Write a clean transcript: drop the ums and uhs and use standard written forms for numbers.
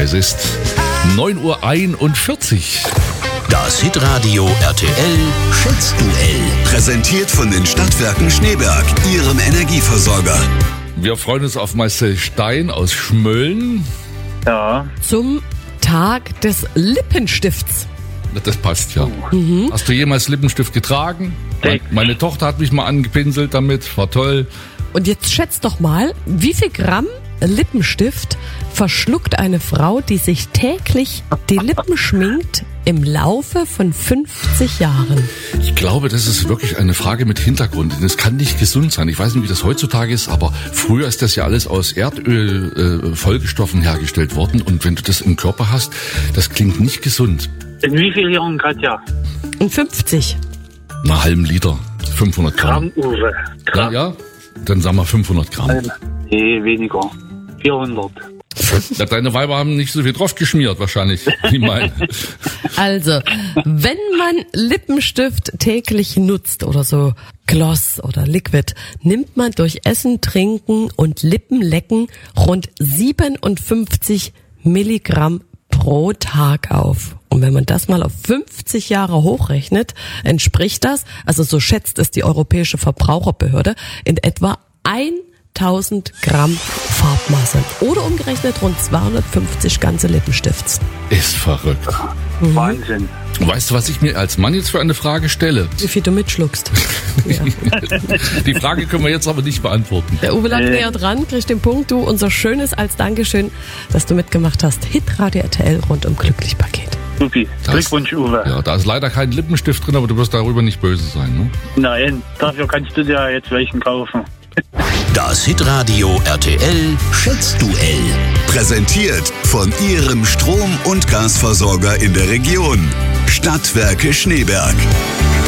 Es ist 9:41 Uhr. Das Hitradio RTL Schätzduell. Präsentiert von den Stadtwerken Schneeberg, Ihrem Energieversorger. Wir freuen uns auf Marcel Stein aus Schmölln. Ja, Zum Tag des Lippenstifts. Das passt ja. Hast du jemals Lippenstift getragen? Meine Tochter hat mich mal angepinselt damit, war toll. Und jetzt schätzt doch mal, wie viel Gramm Lippenstift verschluckt eine Frau, die sich täglich die Lippen schminkt, im Laufe von 50 Jahren? Ich glaube, das ist wirklich eine Frage mit Hintergrund. Das kann nicht gesund sein. Ich weiß nicht, wie das heutzutage ist, aber früher ist das ja alles aus Erdöl, Folgestoffen hergestellt worden. Und wenn du das im Körper hast, das klingt nicht gesund. in wie vielen Jahren, Katja? In 50. Einen halben Liter, 500 Gramm. Uwe. Ja, dann sagen wir 500 Gramm. Nee, weniger. 400. Ja, deine Weiber haben nicht so viel drauf geschmiert, wahrscheinlich, wie meine. Also, wenn man Lippenstift täglich nutzt oder so Gloss oder Liquid, nimmt man durch Essen, Trinken und Lippenlecken rund 57 Milligramm pro Tag auf. Und wenn man das mal auf 50 Jahre hochrechnet, entspricht das, also so schätzt es die Europäische Verbraucherbehörde, in etwa 1000 Gramm Farbmasse. Oder umgerechnet rund 250 ganze Lippenstifts. Ist verrückt. Wahnsinn. Weißt du, was ich mir als Mann jetzt für eine Frage stelle? Wie viel du mitschluckst. Ja. Die Frage können wir jetzt aber nicht beantworten. Der Uwe lag näher dran, kriegt den Punkt. Du, unser Schönes als Dankeschön, dass du mitgemacht hast. Hitradio RTL rund um Glücklich-Paket. Supi. Glückwunsch, Uwe. Ja, da ist leider kein Lippenstift drin, aber du wirst darüber nicht böse sein, ne? Nein, dafür kannst du dir jetzt welchen kaufen. Das Hitradio RTL Schätzduell. Präsentiert von Ihrem Strom- und Gasversorger in der Region. Stadtwerke Schneeberg.